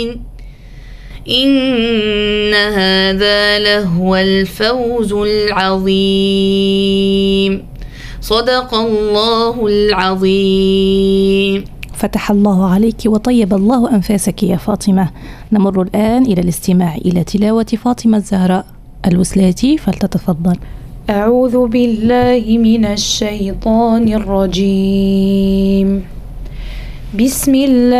إن هذا لهو الفوز العظيم. صدق الله العظيم. فتح الله عليك وطيب الله أنفاسك يا فاطمة. نمر الآن إلى الاستماع إلى تلاوة فاطمة الزهراء الوسلاتي، فلتتفضل. أعوذ بالله من الشيطان الرجيم. بسم الله